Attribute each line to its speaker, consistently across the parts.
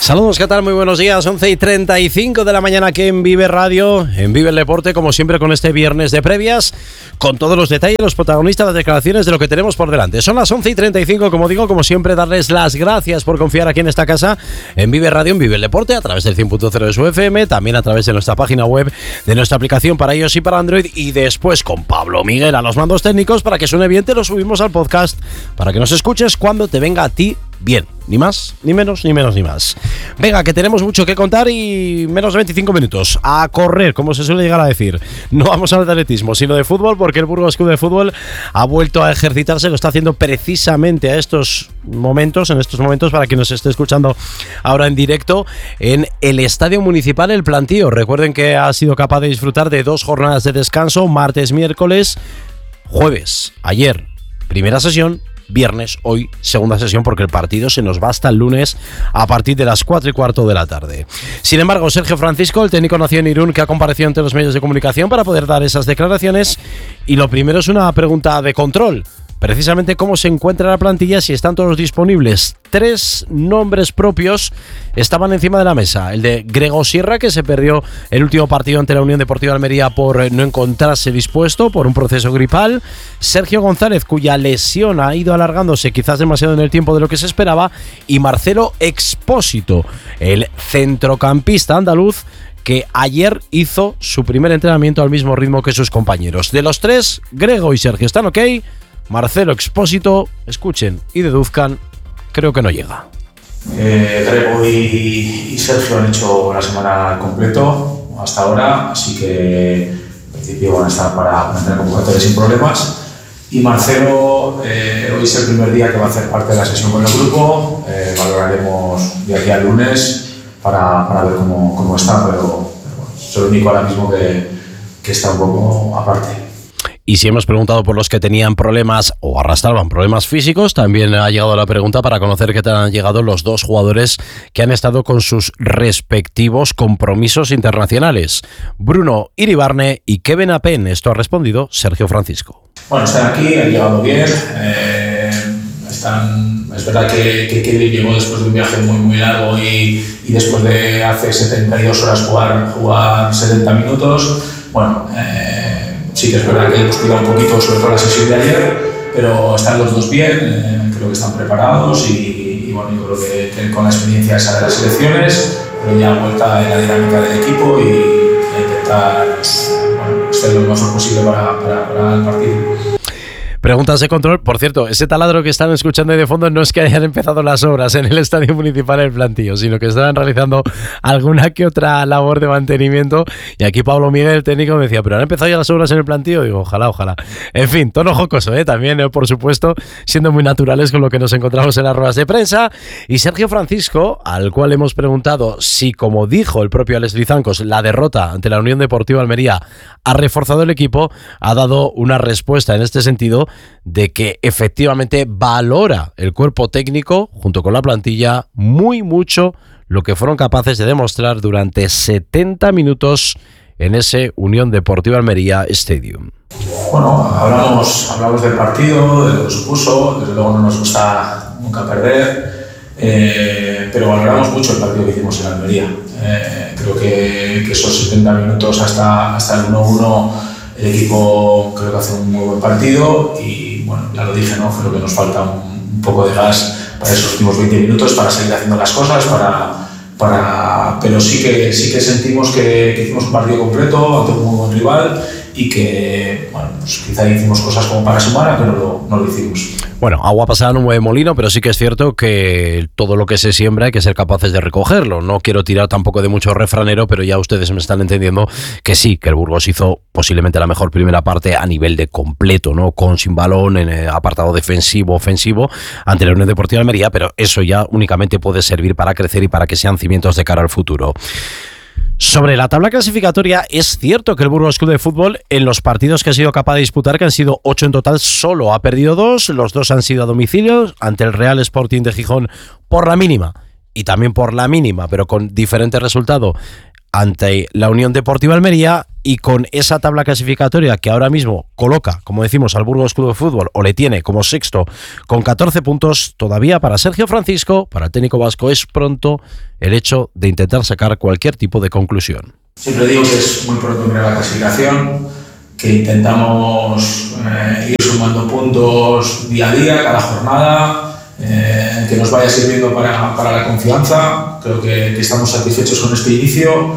Speaker 1: Saludos, ¿qué tal? Muy buenos días, 11:35 de la mañana aquí en Vive Radio, en Vive el Deporte, como siempre con este viernes de previas, con todos los detalles, los protagonistas, las declaraciones de lo que tenemos por delante. Son las 11:35, como digo, como siempre, darles las gracias por confiar aquí en esta casa, en Vive Radio, en Vive el Deporte, a través del 100.0 de su FM, también a través de nuestra página web, de nuestra aplicación para iOS y para Android, y después con Pablo Miguel a los mandos técnicos, para que suene bien, te lo subimos al podcast, para que nos escuches cuando te venga a ti bien. Ni más, ni menos, ni menos, ni más. Venga, que tenemos mucho que contar y menos de 25 minutos. A correr, como se suele llegar a decir. No vamos a hablar de atletismo, sino de fútbol, porque el Burgos Club de Fútbol ha vuelto a ejercitarse. Lo está haciendo precisamente en estos momentos, para quien nos esté escuchando ahora en directo, en el Estadio Municipal El Plantío. Recuerden que ha sido capaz de disfrutar de 2 jornadas de descanso, martes, miércoles, jueves, ayer, primera sesión, viernes, hoy segunda sesión, porque el partido se nos va hasta el lunes a partir de las 4:15 de la tarde. Sin embargo, Sergio Francisco, el técnico nacido en Irún, que ha comparecido ante los medios de comunicación para poder dar esas declaraciones, y lo primero es una pregunta de control. Precisamente cómo se encuentra la plantilla, si están todos disponibles. 3 nombres propios estaban encima de la mesa. El de Grego Sierra, que se perdió el último partido ante la Unión Deportiva Almería por no encontrarse dispuesto por un proceso gripal. Sergio González, cuya lesión ha ido alargándose quizás demasiado en el tiempo de lo que se esperaba. Y Marcelo Expósito, el centrocampista andaluz, que ayer hizo su primer entrenamiento al mismo ritmo que sus compañeros. De los 3, Grego y Sergio están ok. Marcelo Expósito, escuchen y deduzcan, creo que no llega.
Speaker 2: Grego y Sergio han hecho la semana al completo hasta ahora, así que en principio van a estar para tener convocatorias sin problemas. Y Marcelo, hoy es el primer día que va a hacer parte de la sesión con el grupo. Valoraremos de aquí al lunes para ver cómo está, pero bueno, es el único ahora mismo que está un poco aparte.
Speaker 1: Y si hemos preguntado por los que tenían problemas o arrastraban problemas físicos, también ha llegado la pregunta para conocer qué tal han llegado los 2 jugadores que han estado con sus respectivos compromisos internacionales. Bruno Iribarne y Kevin Apen. Esto ha respondido Sergio Francisco.
Speaker 2: Bueno, están aquí, han llegado bien. Es verdad que Kevin llegó después de un viaje muy largo y después de hace 72 horas jugar 70 minutos. Bueno, sí que es verdad que hemos tirado un poquito, sobre todo la sesión de ayer, pero están los 2 bien, creo que están preparados y bueno, yo creo que con la experiencia esa de las selecciones, pero ya vuelta en la dinámica del equipo y intentar ser lo mejor posible para el partido.
Speaker 1: Preguntas de control. Por cierto, ese taladro que están escuchando ahí de fondo no es que hayan empezado las obras en el Estadio Municipal El Plantío, sino que estaban realizando alguna que otra labor de mantenimiento. Y aquí Pablo Miguel, el técnico, me decía, ¿pero han empezado ya las obras en el Plantío? Digo, ojalá. En fin, tono jocoso, también, por supuesto, siendo muy naturales con lo que nos encontramos en las ruedas de prensa. Y Sergio Francisco, al cual hemos preguntado si, como dijo el propio Alex Lizancos, la derrota ante la Unión Deportiva Almería ha reforzado el equipo, ha dado una respuesta en este sentido, de que efectivamente valora el cuerpo técnico junto con la plantilla mucho lo que fueron capaces de demostrar durante 70 minutos en ese Unión Deportiva Almería Stadium.
Speaker 2: Bueno, hablamos del partido, de lo que supuso. Desde luego no nos gusta nunca perder, pero valoramos mucho el partido que hicimos en Almería. Creo que esos 70 minutos hasta el 1-1, el equipo creo que hace un muy buen partido y bueno, ya lo dije, ¿no? Creo que nos falta un poco de gas para esos últimos 20 minutos para seguir haciendo las cosas, pero sí que sentimos que hicimos un partido completo ante un muy buen rival y que bueno, pues quizá hicimos cosas como para sumar, pero no lo hicimos.
Speaker 1: Bueno, agua pasada no mueve molino, pero sí que es cierto que todo lo que se siembra hay que ser capaces de recogerlo. No quiero tirar tampoco de mucho refranero, pero ya ustedes me están entendiendo que sí, que el Burgos hizo posiblemente la mejor primera parte a nivel de completo, ¿no? Con sin balón, en el apartado defensivo, ofensivo, ante la Unión Deportiva Almería, pero eso ya únicamente puede servir para crecer y para que sean cimientos de cara al futuro. Sobre la tabla clasificatoria, es cierto que el Burgos Club de Fútbol, en los partidos que ha sido capaz de disputar, que han sido 8 en total, solo ha perdido 2, los 2 han sido a domicilio, ante el Real Sporting de Gijón por la mínima, y también por la mínima, pero con diferente resultado, ante la Unión Deportiva Almería, y con esa tabla clasificatoria que ahora mismo coloca, como decimos, al Burgos Club de Fútbol, o le tiene como sexto con 14 puntos, todavía para Sergio Francisco, para el técnico vasco, es pronto el hecho de intentar sacar cualquier tipo de conclusión.
Speaker 2: Siempre digo que es muy pronto mirar la clasificación, que intentamos ir sumando puntos día a día, cada jornada, que nos vaya sirviendo para la confianza. Creo que estamos satisfechos con este inicio,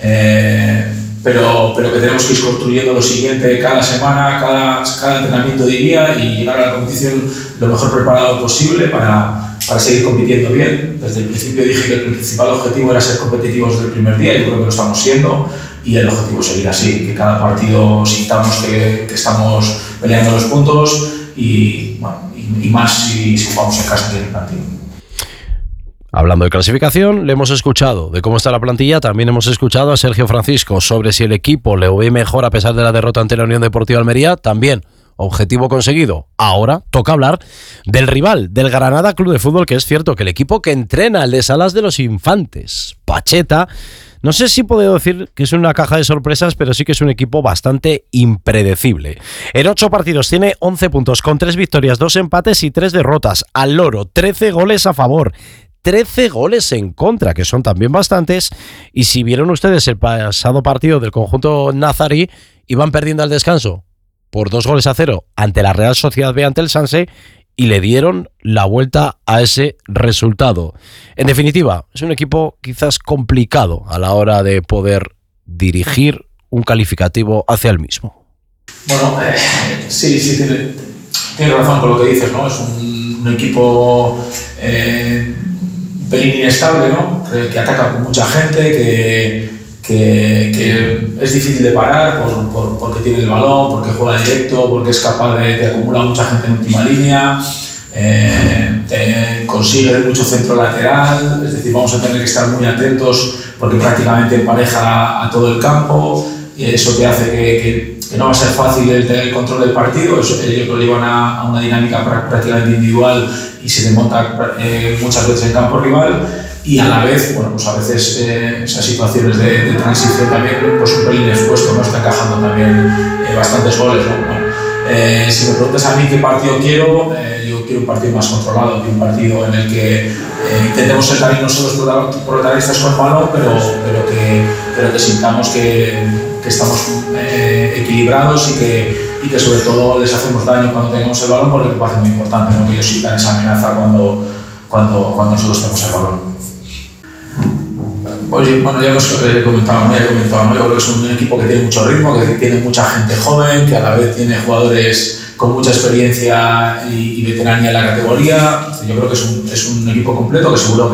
Speaker 2: pero que tenemos que ir construyendo lo siguiente cada semana, cada entrenamiento diría, y llegar a la competición lo mejor preparado posible para seguir compitiendo bien. Desde el principio dije que el principal objetivo era ser competitivos desde el primer día, y creo que lo estamos siendo, y el objetivo es seguir así, que cada partido sintamos que estamos peleando los puntos y más si jugamos en casa que en el partido.
Speaker 1: Hablando de clasificación, le hemos escuchado de cómo está la plantilla, también hemos escuchado a Sergio Francisco sobre si el equipo le ve mejor a pesar de la derrota ante la Unión Deportiva Almería, también objetivo conseguido. Ahora toca hablar del rival, del Granada Club de Fútbol, que es cierto que el equipo que entrena, el de Salas de los Infantes, Pacheta, no sé si puedo decir que es una caja de sorpresas, pero sí que es un equipo bastante impredecible. En 8 partidos tiene 11 puntos, con 3 victorias, 2 empates y 3 derrotas. Al loro, 13 goles a favor, 13 goles en contra, que son también bastantes. Y si vieron ustedes el pasado partido del conjunto nazarí, iban perdiendo al descanso por 2-0 ante la Real Sociedad B, ante el Sanse, y le dieron la vuelta a ese resultado. En definitiva, es un equipo quizás complicado a la hora de poder dirigir un calificativo hacia el mismo.
Speaker 2: Bueno, sí, tiene razón con lo que dices, ¿no? Es un equipo un pelín inestable, ¿no? Que ataca con mucha gente, que es difícil de parar porque tiene el balón, porque juega directo, porque es capaz de acumular mucha gente en última línea, consigue mucho centro lateral, es decir, vamos a tener que estar muy atentos porque prácticamente empareja a todo el campo, y eso que hace que no va a ser fácil el tener el control del partido. Ellos lo llevan a una dinámica prácticamente individual y se desmonta muchas veces en campo rival. Y a la vez, bueno, pues a veces esas situaciones de transición también, pues un pelín expuesto, ¿no? Está encajando también bastantes goles, ¿no? Bueno, si me preguntas a mí qué partido quiero, yo quiero un partido más controlado, quiero un partido en el que intentemos ser también nosotros protagonistas con el balón, pero que sintamos que estamos equilibrados y que sobre todo les hacemos daño cuando tengamos el balón, porque me parece muy importante, ¿no? Que ellos sientan esa amenaza cuando nosotros tenemos el balón. Oye, bueno, ya hemos comentado, ¿no? Yo creo que es un equipo que tiene mucho ritmo, que tiene mucha gente joven, que a la vez tiene jugadores con mucha experiencia y veteranía en la categoría. Yo creo que es un equipo completo, que seguro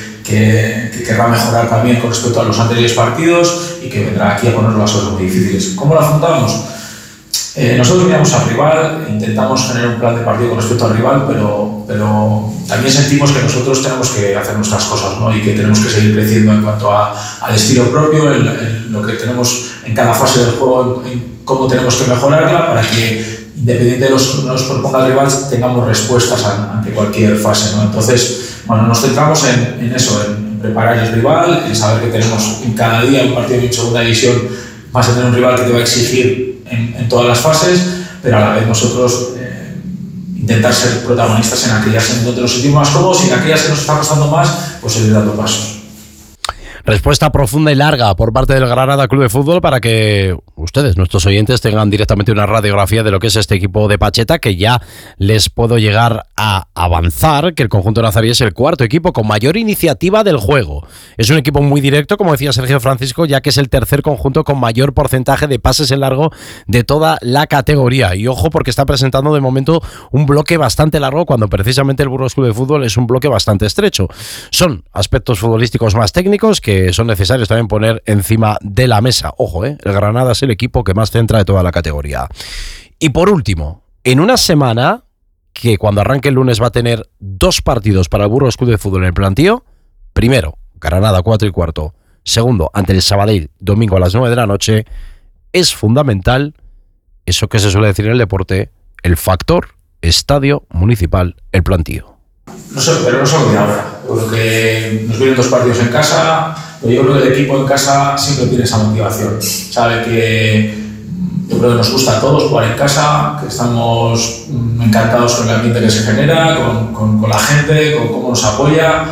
Speaker 2: que querrá mejorar también con respecto a los anteriores partidos y que vendrá aquí a poner las cosas muy difíciles. ¿Cómo lo afrontamos? Nosotros miramos al rival, intentamos generar un plan de partido con respecto al rival, pero también sentimos que nosotros tenemos que hacer nuestras cosas, ¿no? Y que tenemos que seguir creciendo en cuanto al estilo propio, en lo que tenemos en cada fase del juego, en cómo tenemos que mejorarla para que, independiente de lo que nos proponga el rival, tengamos respuestas ante cualquier fase, ¿no? Entonces, bueno, nos centramos en eso, en preparar el rival, en saber que tenemos en cada día un partido de segunda división, vas a tener un rival que te va a exigir en todas las fases, pero a la vez nosotros intentar ser protagonistas en aquellas en donde nos sentimos más cómodos, y en aquellas que nos está costando más, pues seguir dando pasos.
Speaker 1: Respuesta profunda y larga por parte del Granada Club de Fútbol para que ustedes, nuestros oyentes, tengan directamente una radiografía de lo que es este equipo de Pacheta, que ya les puedo llegar a avanzar que el conjunto nazarí es el cuarto equipo con mayor iniciativa del juego. Es un equipo muy directo, como decía Sergio Francisco, ya que es el tercer conjunto con mayor porcentaje de pases en largo de toda la categoría. Y ojo, porque está presentando de momento un bloque bastante largo, cuando precisamente el Burgos Club de Fútbol es un bloque bastante estrecho. Son aspectos futbolísticos más técnicos que son necesarios también poner encima de la mesa. Ojo, el Granada es el equipo que más centra de toda la categoría. Y por último, en una semana que cuando arranque el lunes va a tener 2 partidos para el Burgos Club de Fútbol en el plantío. Primero, Granada 4:15. Segundo, ante el Sabadell, domingo a las 9 de la noche. Es fundamental eso que se suele decir en el deporte, el factor estadio municipal, el plantío.
Speaker 2: Pero no se olvida ahora. Yo creo que nos vienen 2 partidos en casa. pero yo creo que el equipo en casa siempre tiene esa motivación. Sabe que yo creo que nos gusta a todos jugar en casa, que estamos encantados con el ambiente que se genera, con la gente, con cómo nos apoya.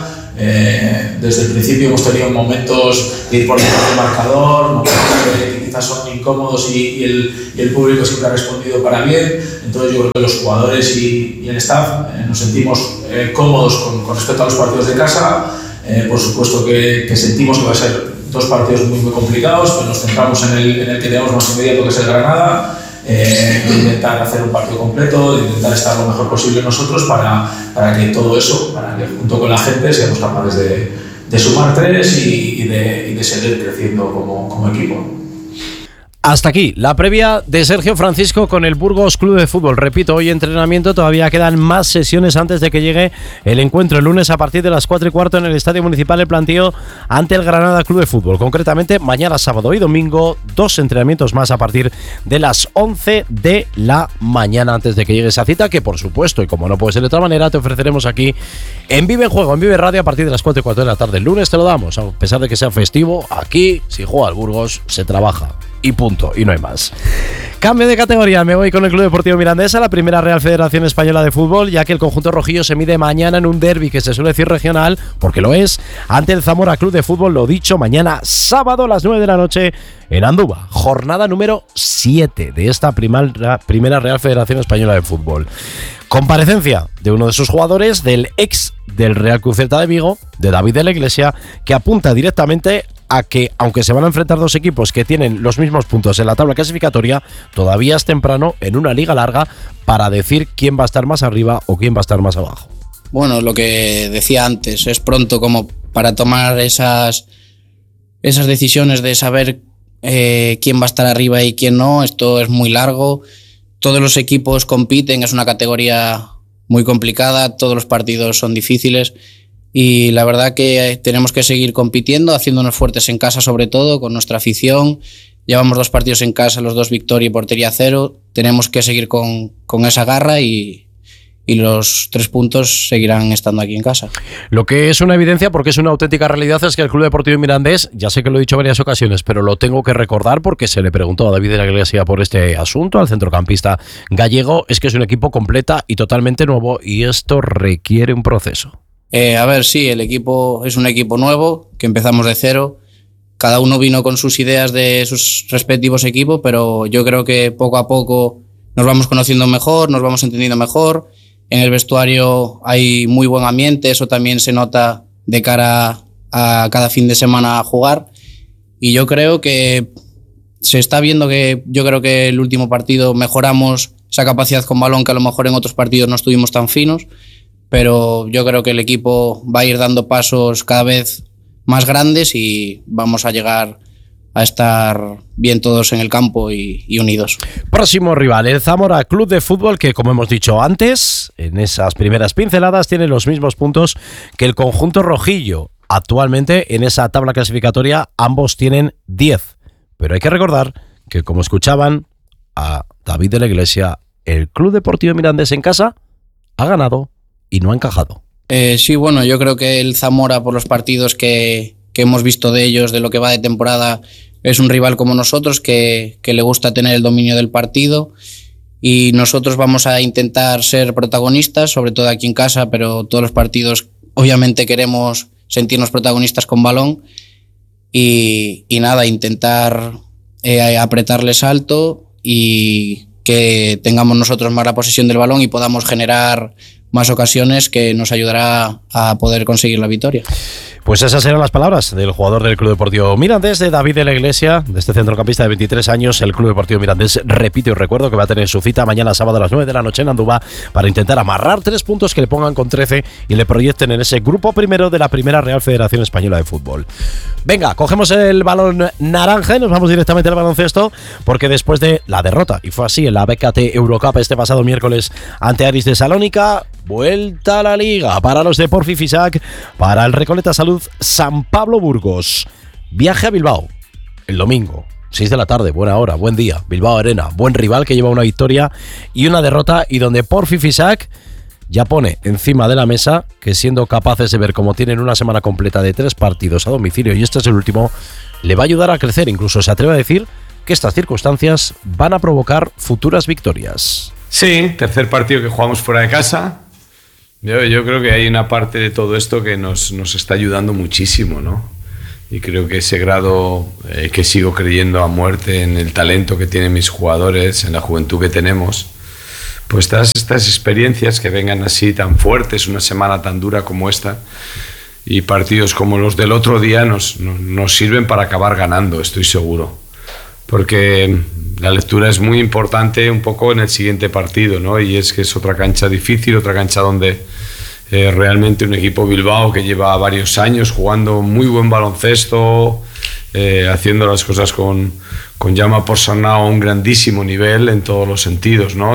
Speaker 2: Desde el principio hemos tenido momentos de ir por detrás del marcador, momentos que quizás son incómodos y el público siempre ha respondido para bien. Entonces yo creo que los jugadores y el staff nos sentimos cómodos con respecto a los partidos de casa. Por supuesto que sentimos que va a ser 2 partidos muy complicados, pero nos centramos en el que tenemos más inmediato, que es el Granada. Intentar hacer un partido completo, intentar estar lo mejor posible nosotros para que todo eso, para que junto con la gente seamos capaces de sumar 3 y de seguir creciendo como equipo.
Speaker 1: Hasta aquí la previa de Sergio Francisco con el Burgos Club de Fútbol. Repito, hoy entrenamiento, todavía quedan más sesiones antes de que llegue el encuentro el lunes a partir de las 4:15 en el Estadio Municipal El Plantío ante el Granada Club de Fútbol. Concretamente, mañana sábado y domingo, 2 entrenamientos más a partir de las 11 de la mañana antes de que llegue esa cita, que por supuesto, y como no puede ser de otra manera, te ofreceremos aquí en Vive en Juego, en Vive Radio, a partir de las 4:15 de la tarde. El lunes te lo damos, a pesar de que sea festivo. Aquí, si juega el Burgos, se trabaja. Y punto, y no hay más. Cambio de categoría, me voy con el Club Deportivo Mirandés a la primera Real Federación Española de Fútbol, ya que el conjunto rojillo se mide mañana en un derbi que se suele decir regional, porque lo es, ante el Zamora Club de Fútbol, lo dicho, mañana sábado a las 9 de la noche en Andúba. Jornada número 7 de esta primera Real Federación Española de Fútbol. Comparecencia de uno de sus jugadores, del ex del Real Cruz Celta de Vigo, de David de la Iglesia, que apunta directamente a que, aunque se van a enfrentar 2 equipos que tienen los mismos puntos en la tabla clasificatoria, todavía es temprano en una liga larga para decir quién va a estar más arriba o quién va a estar más abajo.
Speaker 3: Bueno, lo que decía antes, es pronto como para tomar esas decisiones de saber quién va a estar arriba y quién no. Esto es muy largo, todos los equipos compiten, es una categoría muy complicada, todos los partidos son difíciles. Y la verdad que tenemos que seguir compitiendo, haciéndonos fuertes en casa, sobre todo con nuestra afición. Llevamos 2 partidos en casa, los 2 victoria y portería 0. Tenemos que seguir con esa garra y los 3 puntos seguirán estando aquí en casa.
Speaker 1: Lo que es una evidencia, porque es una auténtica realidad, es que el Club Deportivo Mirandés, ya sé que lo he dicho en varias ocasiones, pero lo tengo que recordar porque se le preguntó a David de la Iglesia por este asunto, al centrocampista gallego, es que es un equipo completa y totalmente nuevo y esto requiere un proceso.
Speaker 3: A ver, sí, el equipo es un equipo nuevo, que empezamos de 0. Cada uno vino con sus ideas de sus respectivos equipos, pero yo creo que poco a poco nos vamos conociendo mejor, nos vamos entendiendo mejor. En el vestuario hay muy buen ambiente, eso también se nota de cara a cada fin de semana a jugar. Y yo creo que se está viendo que yo creo que el último partido mejoramos esa capacidad con balón, que a lo mejor en otros partidos no estuvimos tan finos. Pero yo creo que el equipo va a ir dando pasos cada vez más grandes y vamos a llegar a estar bien todos en el campo y unidos.
Speaker 1: Próximo rival, el Zamora Club de Fútbol, que como hemos dicho antes, en esas primeras pinceladas tiene los mismos puntos que el conjunto rojillo. Actualmente en esa tabla clasificatoria ambos tienen 10. Pero hay que recordar que, como escuchaban a David de la Iglesia, el Club Deportivo Mirandés en casa ha ganado y no ha encajado.
Speaker 3: Sí, bueno, yo creo que el Zamora, por los partidos que hemos visto de ellos, de lo que va de temporada, es un rival como nosotros que le gusta tener el dominio del partido y nosotros vamos a intentar ser protagonistas, sobre todo aquí en casa, pero todos los partidos obviamente queremos sentirnos protagonistas con balón y nada, intentar apretarles alto y que tengamos nosotros más la posesión del balón y podamos generar más ocasiones, que nos ayudará a poder conseguir la victoria.
Speaker 1: Pues esas eran las palabras del jugador del Club Deportivo Mirandés, de David de la Iglesia, de este centrocampista de 23 años. El Club Deportivo Mirandés, repito y recuerdo que va a tener su cita mañana sábado a las 9 de la noche en Andúba para intentar amarrar 3 puntos que le pongan con 13 y le proyecten en ese grupo primero de la primera Real Federación Española de Fútbol. Venga, cogemos el balón naranja y nos vamos directamente al baloncesto, porque después de la derrota, y fue así en la BKT Eurocup este pasado miércoles ante Aris de Salónica, vuelta a la liga para los de Porfi Fisac, para el Recoleta Salud San Pablo Burgos. Viaje a Bilbao el domingo, 6 de la tarde, buena hora, buen día. Bilbao Arena, buen rival que lleva una victoria y una derrota, y donde Porfi Fisac ya pone encima de la mesa que siendo capaces de ver cómo tienen una semana completa de 3 partidos a domicilio y este es el último, le va a ayudar a crecer. Incluso se atreve a decir que estas circunstancias van a provocar futuras victorias.
Speaker 4: Sí, tercer partido que jugamos fuera de casa. Yo creo que hay una parte de todo esto que nos está ayudando muchísimo, ¿no? Y creo que ese grado que sigo creyendo a muerte en el talento que tienen mis jugadores, en la juventud que tenemos, pues estas experiencias que vengan así tan fuertes, una semana tan dura como esta, y partidos como los del otro día nos sirven para acabar ganando, estoy seguro. Porque la lectura es muy importante un poco en el siguiente partido, ¿no? Y es que es otra cancha difícil, otra cancha donde realmente un equipo Bilbao que lleva varios años jugando muy buen baloncesto, haciendo las cosas con Jaume Ponsarnau a un grandísimo nivel en todos los sentidos, ¿no?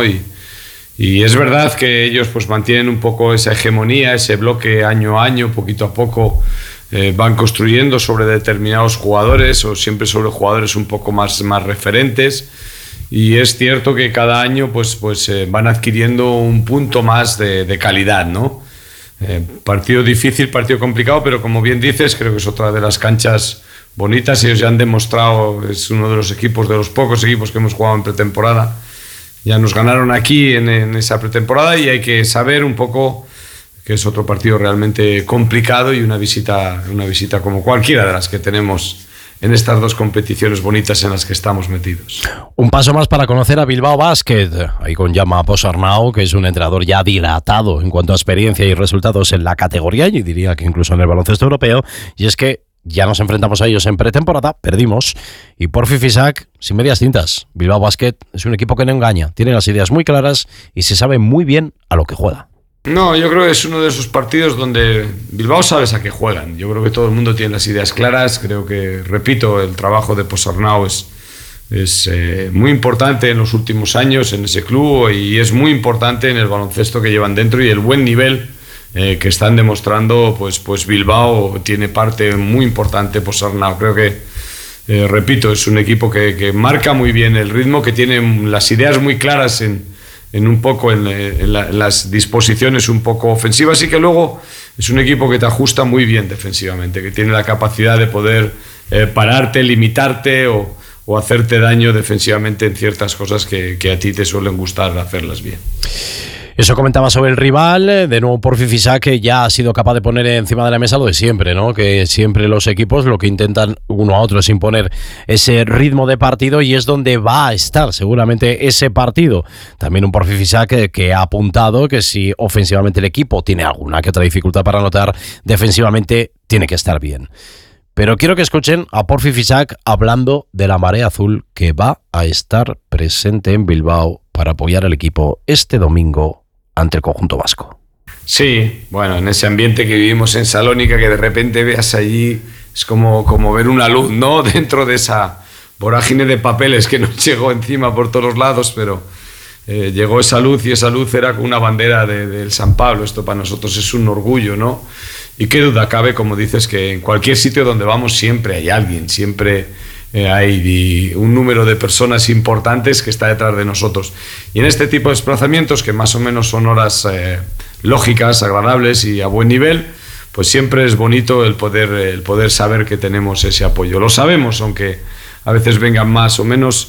Speaker 4: Y es verdad que ellos pues mantienen un poco esa hegemonía, ese bloque año a año, poquito a poco, van construyendo sobre determinados jugadores o siempre sobre jugadores un poco más referentes, y es cierto que cada año pues van adquiriendo un punto más de calidad, ¿no? Partido difícil, partido complicado, pero como bien dices, creo que es otra de las canchas bonitas. Ellos ya han demostrado, es uno de los equipos, de los pocos equipos que hemos jugado en pretemporada. Ya nos ganaron aquí en esa pretemporada y hay que saber un poco que es otro partido realmente complicado y una visita como cualquiera de las que tenemos en estas dos competiciones bonitas en las que estamos metidos.
Speaker 1: Un paso más para conocer a Bilbao Basket, ahí con Jaume Ponsarnau, que es un entrenador ya dilatado en cuanto a experiencia y resultados en la categoría, y diría que incluso en el baloncesto europeo, y es que ya nos enfrentamos a ellos en pretemporada, perdimos, y por Fifisac, sin medias tintas, Bilbao Basket es un equipo que no engaña, tiene las ideas muy claras y se sabe muy bien a lo que juega.
Speaker 4: No, yo creo que es uno de esos partidos donde Bilbao sabes a qué juegan. Yo creo que todo el mundo tiene las ideas claras. Creo que, repito, el trabajo de Ponsarnau es muy importante en los últimos años en ese club y es muy importante en el baloncesto que llevan dentro y el buen nivel que están demostrando. Pues Bilbao tiene parte muy importante Ponsarnau. Creo que, repito, es un equipo que marca muy bien el ritmo, que tiene las ideas muy claras en un poco en las disposiciones un poco ofensivas y que luego es un equipo que te ajusta muy bien defensivamente, que tiene la capacidad de poder pararte, limitarte o hacerte daño defensivamente en ciertas cosas que a ti te suelen gustar hacerlas bien.
Speaker 1: Eso comentaba sobre el rival, de nuevo por Fifisac, que ya ha sido capaz de poner encima de la mesa lo de siempre, ¿no? Que siempre los equipos lo que intentan uno a otro es imponer ese ritmo de partido y es donde va a estar seguramente ese partido. También un por Fifisac que ha apuntado que si ofensivamente el equipo tiene alguna que otra dificultad para anotar, defensivamente tiene que estar bien. Pero quiero que escuchen a por Fifisac hablando de la marea azul que va a estar presente en Bilbao para apoyar al equipo este domingo ante el conjunto vasco.
Speaker 4: Sí, bueno, en ese ambiente que vivimos en Salónica, que de repente veas allí, es como ver una luz, ¿no? Dentro de esa vorágine de papeles que nos llegó encima por todos los lados, pero llegó esa luz y esa luz era una bandera del San Pablo. Esto para nosotros es un orgullo, ¿no? Y qué duda cabe, como dices, que en cualquier sitio donde vamos siempre hay alguien, siempre hay un número de personas importantes que está detrás de nosotros. Y en este tipo de desplazamientos, que más o menos son horas lógicas, agradables y a buen nivel, pues siempre es bonito el poder saber que tenemos ese apoyo. Lo sabemos, aunque a veces vengan más o menos.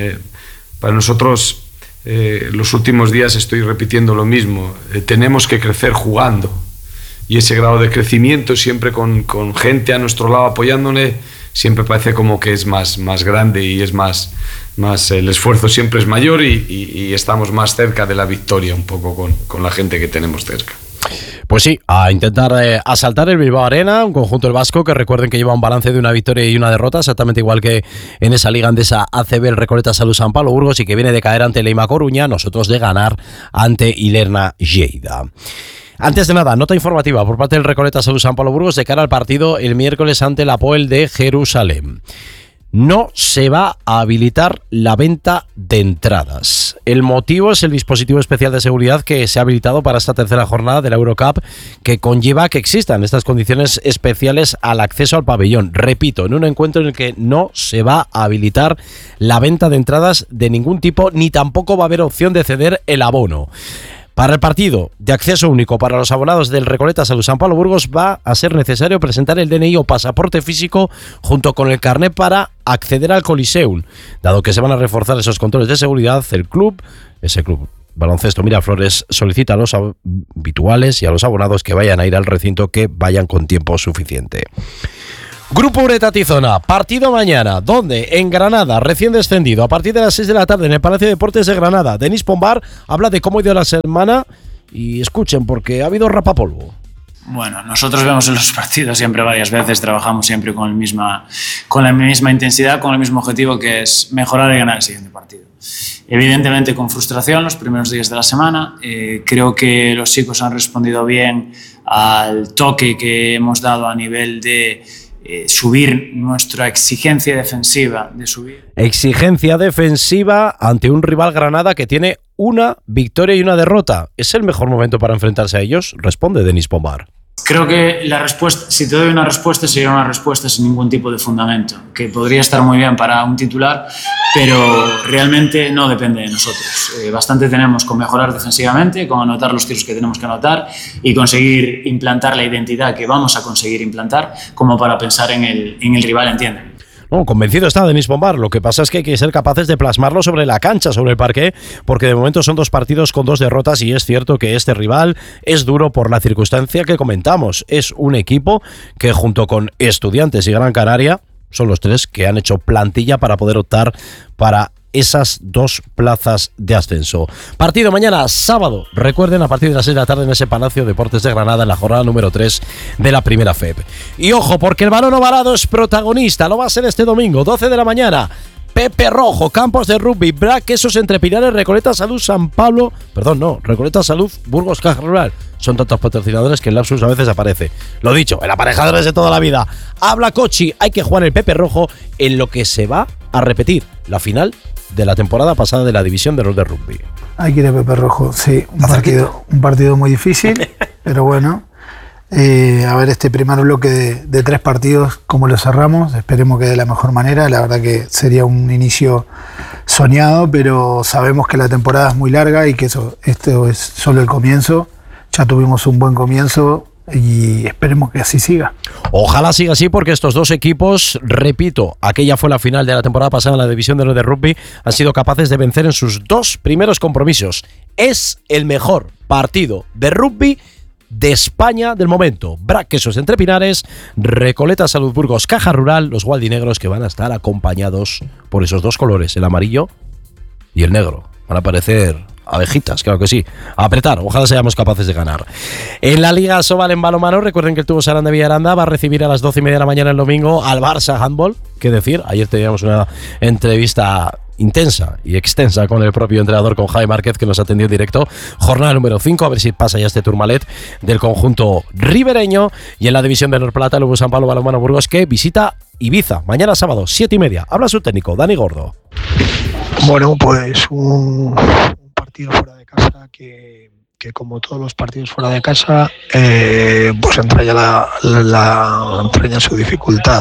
Speaker 4: Para nosotros, los últimos días estoy repitiendo lo mismo. Tenemos que crecer jugando. Y ese grado de crecimiento, siempre con gente a nuestro lado apoyándole, siempre parece como que es más grande y es más el esfuerzo siempre es mayor y estamos más cerca de la victoria un poco con la gente que tenemos cerca.
Speaker 1: Pues sí, a intentar asaltar el Bilbao Arena, un conjunto del Vasco que recuerden que lleva un balance de una victoria y una derrota, exactamente igual que en esa liga andesa ACB, el Recoleta Salud San Pablo Burgos, y que viene de caer ante Leima Coruña, nosotros de ganar ante Ilerna Lleida. Antes de nada, nota informativa por parte del Recoleta Salud San Pablo Burgos de cara al partido el miércoles ante el Hapoel de Jerusalén. No se va a habilitar la venta de entradas. El motivo es el dispositivo especial de seguridad que se ha habilitado para esta tercera jornada de la Eurocup, que conlleva que existan estas condiciones especiales al acceso al pabellón. Repito, en un encuentro en el que no se va a habilitar la venta de entradas de ningún tipo, ni tampoco va a haber opción de ceder el abono. Para el partido de acceso único para los abonados del Recoleta Salud San Pablo Burgos va a ser necesario presentar el DNI o pasaporte físico junto con el carnet para acceder al Coliseum. Dado que se van a reforzar esos controles de seguridad, ese club Baloncesto Miraflores solicita a los habituales y a los abonados que vayan a ir al recinto que vayan con tiempo suficiente. Grupo Ureta Tizona, partido mañana. ¿Dónde? En Granada, recién descendido. A partir de las 6 de la tarde en el Palacio de Deportes de Granada. Denis Pombar habla de cómo ha ido la semana y escuchen porque ha habido rapapolvo.
Speaker 5: Bueno, nosotros vemos en los partidos siempre varias veces, trabajamos siempre con la misma intensidad, con el mismo objetivo, que es mejorar y ganar el siguiente partido. Evidentemente con frustración los primeros días de la semana. Creo que los chicos han respondido bien al toque que hemos dado a nivel de subir nuestra exigencia defensiva.
Speaker 1: Exigencia defensiva ante un rival Granada que tiene una victoria y una derrota. ¿Es el mejor momento para enfrentarse a ellos? Responde Denis Pombar.
Speaker 5: Creo que la respuesta, si te doy una respuesta, sería una respuesta sin ningún tipo de fundamento, que podría estar muy bien para un titular, pero realmente no depende de nosotros. Bastante tenemos con mejorar defensivamente, con anotar los tiros que tenemos que anotar y conseguir implantar la identidad que vamos a conseguir implantar, como para pensar en el rival, ¿entienden?
Speaker 1: No, convencido está Denis Pombar. Lo que pasa es que hay que ser capaces de plasmarlo sobre la cancha, sobre el parqué, porque de momento son 2 partidos con 2 derrotas y es cierto que este rival es duro por la circunstancia que comentamos. Es un equipo que junto con Estudiantes y Gran Canaria son los 3 que han hecho plantilla para poder optar para esas 2 plazas de ascenso. Partido mañana sábado, recuerden, a partir de las 6 de la tarde en ese Palacio de Deportes de Granada, en la jornada número 3 de la Primera FEB. Y ojo, porque el balón ovalado es protagonista, lo va a ser este domingo, 12 de la mañana. Pepe Rojo, campos de rugby, Bra, Quesos Entre Pinares, Recoleta Salud San Pablo, Recoleta Salud Burgos Caja Rural. Son tantos patrocinadores que el lapsus a veces aparece. Lo dicho, el aparejador es de toda la vida. Habla Cochi, hay que jugar el Pepe Rojo en lo que se va a repetir la final de la temporada pasada de la División de Honor de Rugby.
Speaker 6: Hay que ir a Pepe Rojo, sí, un partido muy difícil, pero bueno. A ver este primer bloque de 3 partidos, cómo lo cerramos, esperemos que de la mejor manera. La verdad que sería un inicio soñado, pero sabemos que la temporada es muy larga y que esto es solo el comienzo. Ya tuvimos un buen comienzo y esperemos que así siga.
Speaker 1: Ojalá siga así, porque estos 2 equipos, repito, aquella fue la final de la temporada pasada en la División de Honor de Rugby, han sido capaces de vencer en sus 2 primeros compromisos. Es el mejor partido de rugby de España del momento. Bra, Quesos Entre Pinares, Recoleta Salud Burgos Caja Rural, los gualdinegros que van a estar acompañados por esos 2 colores, el amarillo y el negro. Van a aparecer abejitas, claro que sí. A apretar, ojalá seamos capaces de ganar. En la Liga Sobal en balonmano, recuerden que el Tubos Aranda Villaranda va a recibir a las 12:30 de la mañana el domingo al Barça Handball. ¿Qué decir? Ayer teníamos una entrevista intensa y extensa con el propio entrenador, con Javi Márquez, que nos atendió en directo. Jornada número 5, a ver si pasa ya este Tourmalet del conjunto ribereño. Y en la división de Norplata, el Lugo San Pablo Balonmano Burgos, que visita Ibiza mañana sábado 7:30. Habla su técnico Dani Gordo.
Speaker 7: Bueno, pues un partido fuera de casa que como todos los partidos fuera de casa, pues entraña entraña su dificultad.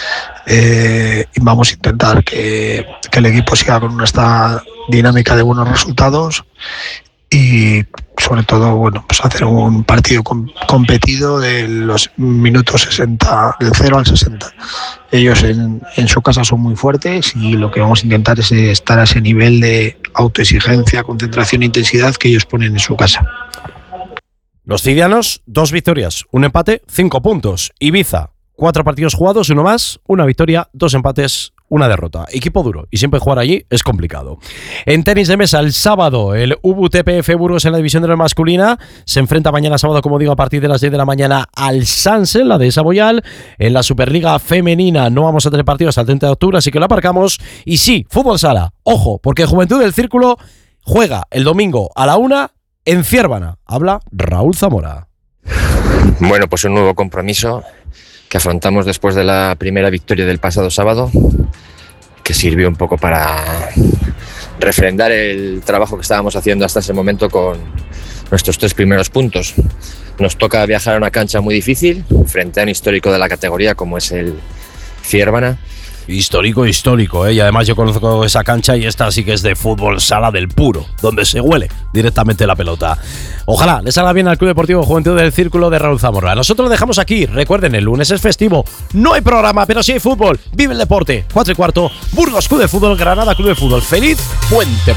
Speaker 7: Y vamos a intentar que el equipo siga con esta dinámica de buenos resultados y sobre todo, bueno, pues hacer un partido competido de los minutos 60, del 0 al 60. Ellos en su casa son muy fuertes y lo que vamos a intentar es estar a ese nivel de autoexigencia, concentración e intensidad que ellos ponen en su casa.
Speaker 1: Los cidianos, 2 victorias, 1 empate, 5 puntos. Ibiza, 4 partidos jugados, 1 más, 1 victoria, 2 empates, 1 derrota. Equipo duro y siempre jugar allí es complicado. En tenis de mesa, el sábado, el UBU-TPF Burgos en la división de la masculina se enfrenta mañana sábado, como digo, a partir de las 10 de la mañana al Sanse, la de Saboyal. En la Superliga femenina no vamos a tener partidos hasta el 30 de octubre, así que lo aparcamos. Y sí, fútbol sala. Ojo, porque Juventud del Círculo juega el domingo a la 1 en Ciérvana. Habla Raúl Zamora.
Speaker 8: Bueno, pues un nuevo compromiso que afrontamos después de la primera victoria del pasado sábado, que sirvió un poco para refrendar el trabajo que estábamos haciendo hasta ese momento con nuestros 3 primeros puntos. Nos toca viajar a una cancha muy difícil frente a un histórico de la categoría como es el Ciérvana,
Speaker 1: Histórico, y además yo conozco esa cancha y esta sí que es de fútbol sala del puro, donde se huele directamente la pelota. Ojalá les salga bien al Club Deportivo Juventud del Círculo de Raúl Zamora. Nosotros lo dejamos aquí. Recuerden, el lunes es festivo, no hay programa, pero sí hay fútbol. Vive el deporte. 4:15, Burgos Club de Fútbol, Granada Club de Fútbol. ¡Feliz puente!